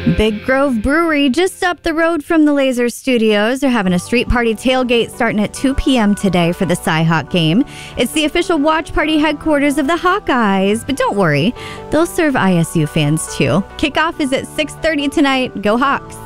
Big Grove Brewery, just up the road from the Laser Studios. They're having a street party tailgate starting at 2 p.m. today for the Cy-Hawk game. It's the official watch party headquarters of the Hawkeyes, but don't worry, they'll serve ISU fans too. Kickoff is at 6:30 tonight. Go Hawks!